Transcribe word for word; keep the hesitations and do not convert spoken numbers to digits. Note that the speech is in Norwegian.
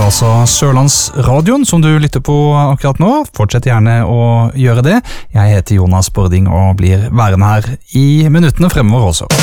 var altså Sørlandsradioen som du lytter på akkurat nå. Fortsett gjerne å gjøre det. Jeg heter Jonas Bording og blir værende her i minuttene fremover også.